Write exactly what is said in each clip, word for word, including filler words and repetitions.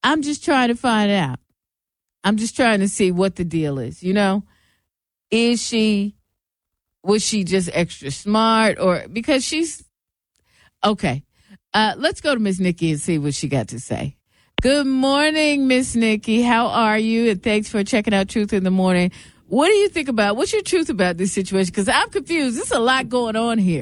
I'm just trying to find out. I'm just trying to see what the deal is, you know? Is she, was she just extra smart or, because she's, okay. Uh, let's go to Miss Nikki and see what she got to say. Good morning, Miss Nikki. How are you? And thanks for checking out Truth in the Morning. What do you think about, what's your truth about this situation? Because I'm confused. There's a lot going on here.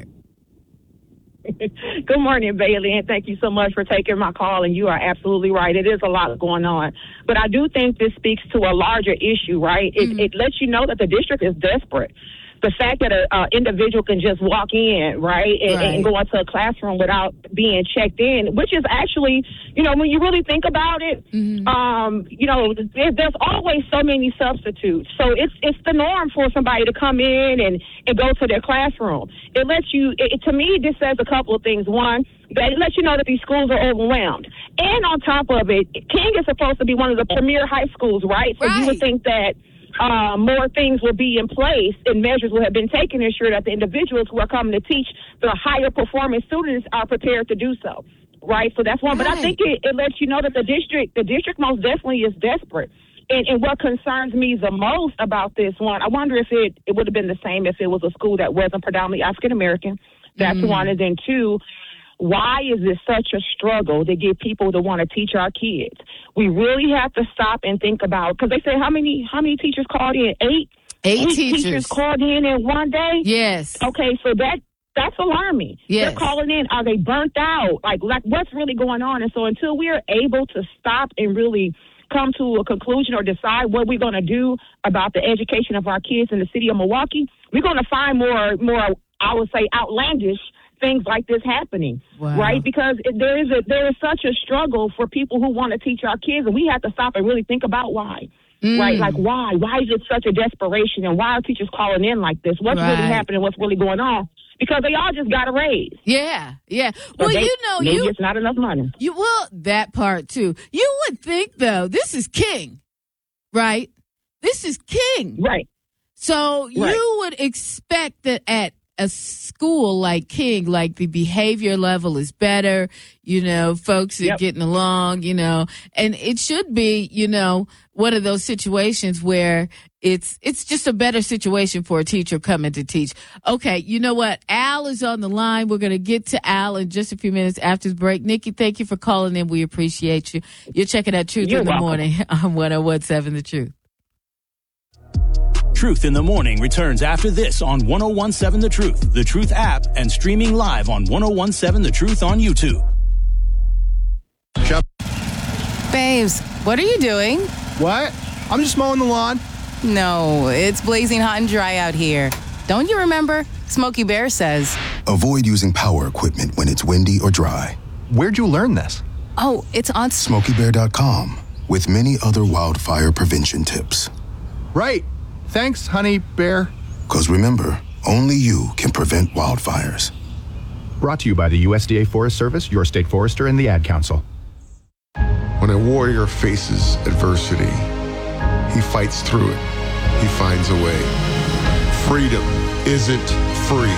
Good morning, Bailey, and thank you so much for taking my call. And you are absolutely right. It is a lot going on. But I do think this speaks to a larger issue, right? It, mm-hmm. it lets you know that the district is desperate. The fact that an individual can just walk in, right, and, right, and go into a classroom without being checked in, which is actually, you know, when you really think about it, mm-hmm. um, you know, there, there's always so many substitutes. So it's it's the norm for somebody to come in and, and go to their classroom. It lets you, it, to me, this says a couple of things. One, that it lets you know that these schools are overwhelmed. And on top of it, King is supposed to be one of the premier high schools, right? So right. you would think that Uh, more things will be in place and measures will have been taken to ensure that the individuals who are coming to teach the higher performing students are prepared to do so, right? So that's one. Right. But I think it, it lets you know that the district, the district most definitely is desperate. And, and what concerns me the most about this one, I wonder if it, it would have been the same if it was a school that wasn't predominantly African American. That's mm. one. And then two, why is this such a struggle to get people to want to teach our kids? We really have to stop and think about, because they say how many how many teachers called in? Eight? Eight, Eight teachers. teachers called in in one day? Yes. Okay, so that that's alarming. Yes. They're calling in. Are they burnt out? Like, like what's really going on? And so until we are able to stop and really come to a conclusion or decide what we're going to do about the education of our kids in the city of Milwaukee, we're going to find more, more, I would say, outlandish things like this happening, wow. right? Because there is a there is such a struggle for people who want to teach our kids, and we have to stop and really think about why, mm. right? Like why? Why is it such a desperation, and why are teachers calling in like this? What's right. really happening? What's really going on? Because they all just got a raise. Yeah, yeah. Well, they, you know, maybe you, it's not enough money. You well, that part too. You would think though, this is King, right? This is King, right? So right. you would expect that at a school like King, like the behavior level is better, you know, folks are yep. getting along, you know, and it should be, you know, one of those situations where it's, it's just a better situation for a teacher coming to teach. Okay. You know what? Al is on the line. We're going to get to Al in just a few minutes after the break. Nikki, thank you for calling in. We appreciate you. You're checking out Truth You're in the welcome. Morning on one oh one seven The Truth. Truth in the Morning returns after this on one oh one seven The Truth, The Truth app, and streaming live on one oh one seven The Truth on YouTube. Babes, what are you doing? What? I'm just mowing the lawn. No, it's blazing hot and dry out here. Don't you remember? Smokey Bear says, avoid using power equipment when it's windy or dry. Where'd you learn this? Oh, it's on Smokey Bear dot com with many other wildfire prevention tips. Right. Thanks, honey bear. Because remember, only you can prevent wildfires. Brought to you by the U S D A Forest Service, your state forester, and the Ad Council. When a warrior faces adversity, he fights through it. He finds a way. Freedom isn't free.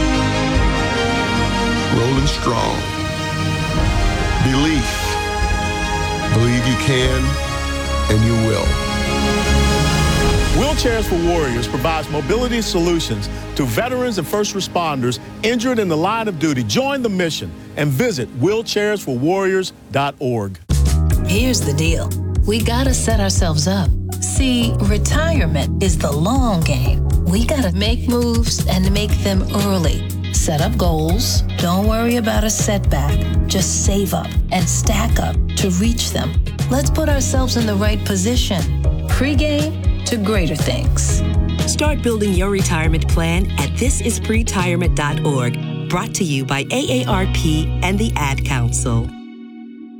Rolling strong. Belief. Believe you can, and you will. Wheelchairs for Warriors provides mobility solutions to veterans and first responders injured in the line of duty. Join the mission and visit wheelchairs for warriors dot org. Here's the deal. We gotta set ourselves up. See, retirement is the long game. We gotta make moves and make them early. Set up goals. Don't worry about a setback. Just save up and stack up to reach them. Let's put ourselves in the right position. Pre-game to greater things. Start building your retirement plan at this is pre retirement dot org. Brought to you by A A R P and the Ad Council.